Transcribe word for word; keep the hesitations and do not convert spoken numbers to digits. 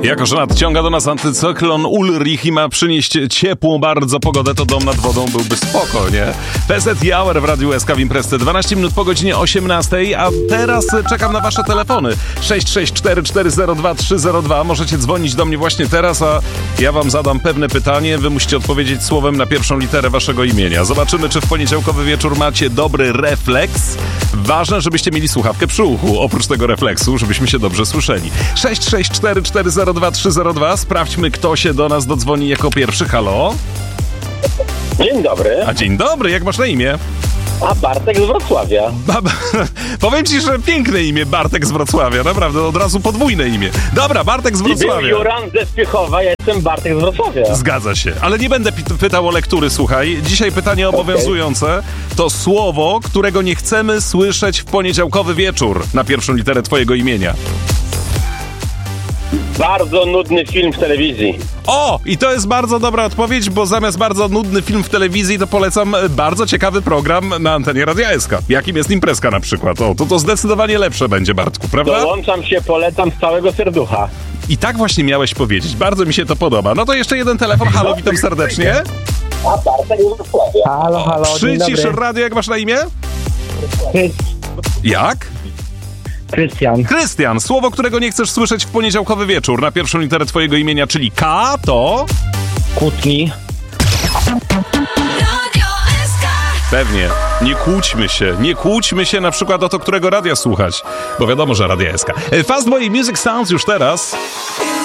Jako że nadciąga do nas antycyklon Ulrich i ma przynieść ciepłą bardzo pogodę, to dom nad wodą byłby spoko, nie? P Z Hour w Radiu S K w Imprezce, dwanaście minut po godzinie osiemnastej, a teraz czekam na wasze telefony. sześć sześć cztery cztery zero dwa trzy zero dwa. Możecie dzwonić do mnie właśnie teraz, a ja wam zadam pewne pytanie. Wy musicie odpowiedzieć słowem na pierwszą literę waszego imienia. Zobaczymy, czy w poniedziałkowy wieczór macie dobry refleks. Ważne, żebyście mieli słuchawkę przy uchu, oprócz tego refleksu, żebyśmy się dobrze słyszeli. sześć sześć cztery cztery zero dwa trzy zero dwa. Sprawdźmy, kto się do nas dodzwoni jako pierwszy. Halo? Dzień dobry. A dzień dobry, jak masz na imię? A Bartek z Wrocławia. Ba- Powiem ci, że piękne imię, Bartek z Wrocławia, naprawdę, od razu podwójne imię. Dobra, Bartek z I był Wrocławia. Juran ze Spiechowa, ja jestem Bartek z Wrocławia. Zgadza się, ale nie będę pi- pytał o lektury, słuchaj. Dzisiaj pytanie obowiązujące to słowo, którego nie chcemy słyszeć w poniedziałkowy wieczór na pierwszą literę twojego imienia. Bardzo nudny film w telewizji. O! I to jest bardzo dobra odpowiedź, bo zamiast bardzo nudny film w telewizji, to polecam bardzo ciekawy program na antenie Radia S K. Jakim jest Imprezka na przykład. O, to to zdecydowanie lepsze będzie, Bartku, prawda? Dołączam się, polecam z całego serducha. I tak właśnie miałeś powiedzieć. Bardzo mi się to podoba. No to jeszcze jeden telefon. Halo, witam serdecznie. A Bartek z Wrocławia. Halo, halo, dzień Przycisz dobry. radio, jak masz na imię? Krys- Jak? Krystian. Krystian, słowo, którego nie chcesz słyszeć w poniedziałkowy wieczór na pierwszą literę twojego imienia, czyli K, to... Kłótni. Pewnie. Nie kłóćmy się. Nie kłóćmy się na przykład o to, którego radia słuchać. Bo wiadomo, że Radia S K. Fast Boy Music Sounds już teraz.